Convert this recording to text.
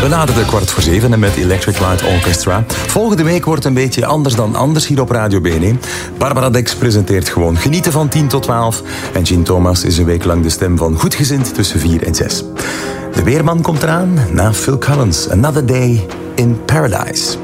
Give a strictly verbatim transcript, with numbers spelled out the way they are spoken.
We naderen kwart voor zeven en met Electric Light Orchestra. Volgende week wordt een beetje anders dan anders hier op Radio B N. Barbara Dex presenteert gewoon Genieten van tien tot twaalf. En Jean Thomas is een week lang de stem van Goedgezind tussen vier en zes. De weerman komt eraan na Phil Collins. Another Day in Paradise.